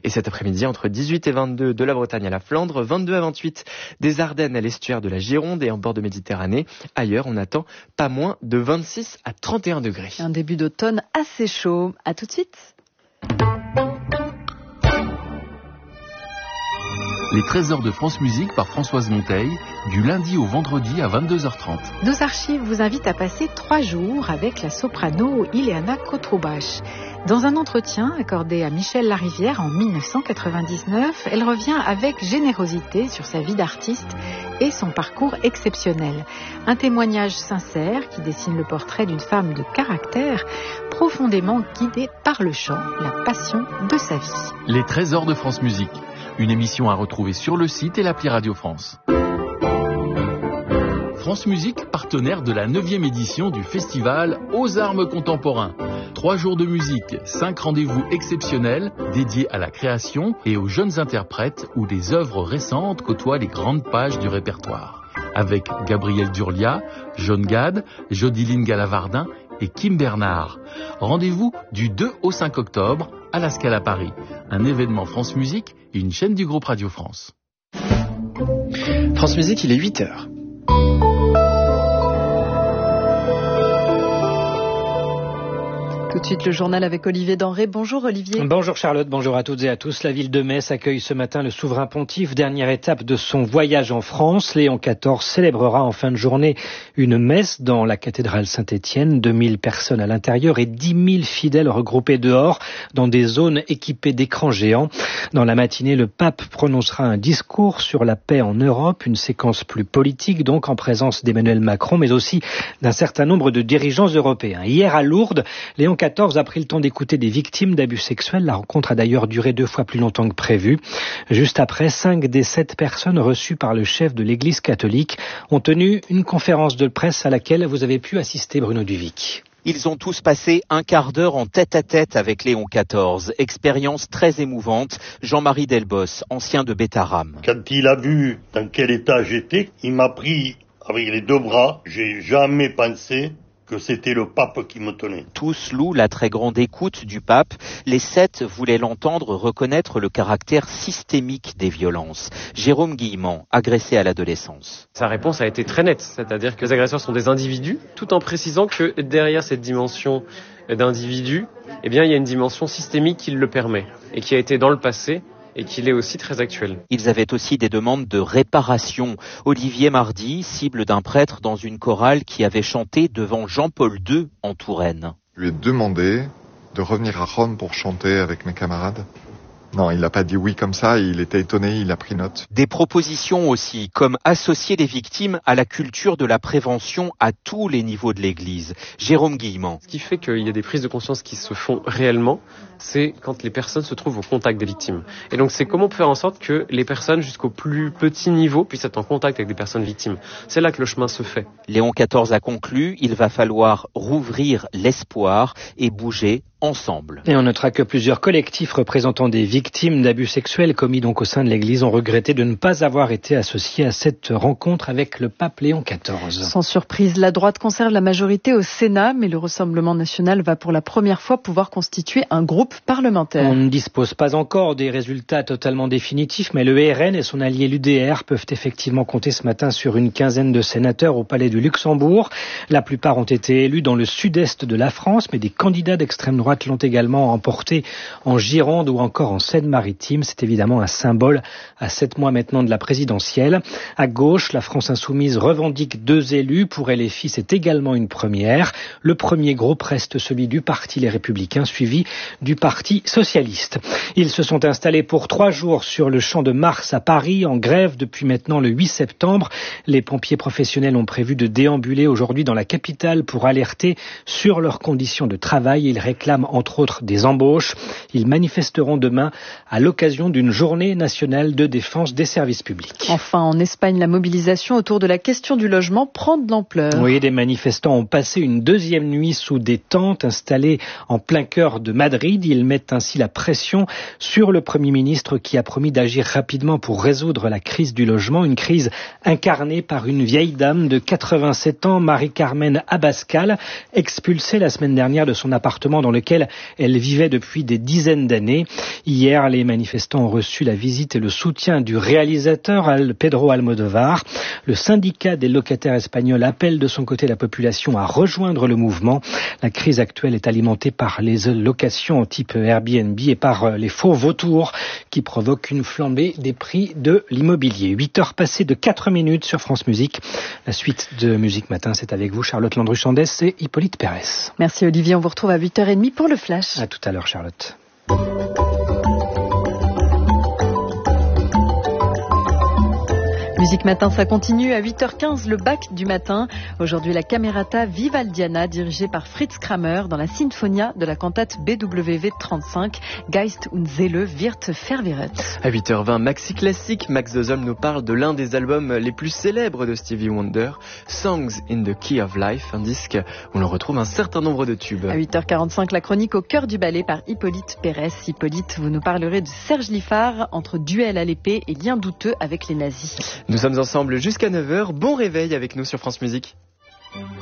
Et cet après-midi, entre 18 et 22 de la Bretagne à la Flandre, 22 à 28 des Ardennes à l'estuaire de la Gironde et en bord de Méditerranée. Ailleurs, on attend pas moins de 26 à 31 degrés. Un début d'automne assez chaud. À tout de suite. Les trésors de France Musique par Françoise Monteil, du lundi au vendredi à 22h30. Nos archives vous invitent à passer 3 jours avec la soprano Ileana Kotrubach. Dans un entretien accordé à Michel Larivière en 1999, elle revient avec générosité sur sa vie d'artiste et son parcours exceptionnel. Un témoignage sincère qui dessine le portrait d'une femme de caractère profondément guidée par le chant, la passion de sa vie. Les trésors de France Musique, une émission à retrouver sur le site et l'appli Radio France. France Musique, partenaire de la 9e édition du festival Aux Armes Contemporains. 3 jours de musique, 5 rendez-vous exceptionnels dédiés à la création et aux jeunes interprètes où des œuvres récentes côtoient les grandes pages du répertoire. Avec Gabriel Durlia, John Gad, Jodiline Galavardin et Kim Bernard. Rendez-vous du 2 au 5 octobre à la Scala Paris. Un événement France Musique et une chaîne du groupe Radio France. France Musique, il est 8h. Tout de suite, le journal avec Olivier Denré. Bonjour Olivier. Bonjour Charlotte, bonjour à toutes et à tous. La ville de Metz accueille ce matin le souverain pontife, dernière étape de son voyage en France. Léon XIV célébrera en fin de journée une messe dans la cathédrale Saint-Étienne. 2000 personnes à l'intérieur et 10 000 fidèles regroupés dehors dans des zones équipées d'écrans géants. Dans la matinée, le pape prononcera un discours sur la paix en Europe, une séquence plus politique donc en présence d'Emmanuel Macron, mais aussi d'un certain nombre de dirigeants européens. Hier à Lourdes, Léon XIV a pris le temps d'écouter des victimes d'abus sexuels. La rencontre a d'ailleurs duré 2 fois plus longtemps que prévu. Juste après, 5 des 7 personnes reçues par le chef de l'Église catholique ont tenu une conférence de presse à laquelle vous avez pu assister, Bruno Duvic. Ils ont tous passé un quart d'heure en tête-à-tête avec Léon XIV. Expérience très émouvante. Jean-Marie Delbos, ancien de Bétaram. Quand il a vu dans quel état j'étais, il m'a pris avec les 2 bras. J'ai jamais pensé que c'était le pape qui me tenait. Tous louent la très grande écoute du pape. Les 7 voulaient l'entendre reconnaître le caractère systémique des violences. Jérôme Guillemant, agressé à l'adolescence. Sa réponse a été très nette, c'est-à-dire que les agresseurs sont des individus, tout en précisant que derrière cette dimension d'individu, eh bien, il y a une dimension systémique qui le permet et qui a été dans le passé et qu'il est aussi très actuel. Ils avaient aussi des demandes de réparation. Olivier Mardy, cible d'un prêtre dans une chorale qui avait chanté devant Jean-Paul II en Touraine. Je lui ai demandé de revenir à Rome pour chanter avec mes camarades. Non, il n'a pas dit oui comme ça, il était étonné, il a pris note. Des propositions aussi, comme associer les victimes à la culture de la prévention à tous les niveaux de l'Église. Jérôme Guillemant. Ce qui fait qu'il y a des prises de conscience qui se font réellement, c'est quand les personnes se trouvent au contact des victimes. Et donc c'est comment faire en sorte que les personnes jusqu'au plus petit niveau puissent être en contact avec des personnes victimes. C'est là que le chemin se fait. Léon XIV a conclu, il va falloir rouvrir l'espoir et bouger ensemble. Et on notera que plusieurs collectifs représentant des victimes d'abus sexuels commis donc au sein de l'Église ont regretté de ne pas avoir été associés à cette rencontre avec le pape Léon XIV. Sans surprise, la droite conserve la majorité au Sénat, mais le Rassemblement national va pour la première fois pouvoir constituer un groupe parlementaire. On ne dispose pas encore des résultats totalement définitifs, mais le RN et son allié l'UDR peuvent effectivement compter ce matin sur une quinzaine de sénateurs au Palais du Luxembourg. La plupart ont été élus dans le sud-est de la France, mais des candidats d'extrême droite l'ont également emporté en Gironde ou encore en Seine-Maritime. C'est évidemment un symbole à 7 mois maintenant de la présidentielle. À gauche, la France insoumise revendique 2 élus. Pour LFI, c'est également une première. Le premier groupe reste celui du Parti Les Républicains, suivi du Parti Socialiste. Ils se sont installés pour 3 jours sur le Champ de Mars à Paris, en grève depuis maintenant le 8 septembre. Les pompiers professionnels ont prévu de déambuler aujourd'hui dans la capitale pour alerter sur leurs conditions de travail. Ils réclament entre autres des embauches. Ils manifesteront demain à l'occasion d'une journée nationale de défense des services publics. Enfin, en Espagne, la mobilisation autour de la question du logement prend de l'ampleur. Oui, des manifestants ont passé une 2e nuit sous des tentes installées en plein cœur de Madrid. Ils mettent ainsi la pression sur le Premier ministre qui a promis d'agir rapidement pour résoudre la crise du logement. Une crise incarnée par une vieille dame de 87 ans, Marie-Carmen Abascal, expulsée la semaine dernière de son appartement dans lequel elle vivait depuis des dizaines d'années. Hier, Hier, les manifestants ont reçu la visite et le soutien du réalisateur Pedro Almodóvar. Le syndicat des locataires espagnols appelle de son côté la population à rejoindre le mouvement. La crise actuelle est alimentée par les locations type Airbnb et par les faux vautours qui provoquent une flambée des prix de l'immobilier. 8 heures passées de 4 minutes sur France Musique. La suite de Musique Matin, c'est avec vous Charlotte Landru-Chandès et Hippolyte Pérez. Merci Olivier, on vous retrouve à 8h30 pour le Flash. À tout à l'heure Charlotte. Musique Matin, ça continue à 8h15, le bac du matin. Aujourd'hui, la Camerata Vivaldiana, dirigée par Fritz Kramer, dans la Sinfonia de la cantate BWV 35, Geist und Seele wird verwirret. À 8h20, Maxi Classique, Max Dozholm nous parle de l'un des albums les plus célèbres de Stevie Wonder, Songs in the Key of Life, un disque où l'on retrouve un certain nombre de tubes. À 8h45, la chronique au cœur du ballet par Hippolyte Pérez. Hippolyte, vous nous parlerez de Serge Liffard, entre duel à l'épée et lien douteux avec les nazis. Nous sommes ensemble jusqu'à 9h. Bon réveil avec nous sur France Musique.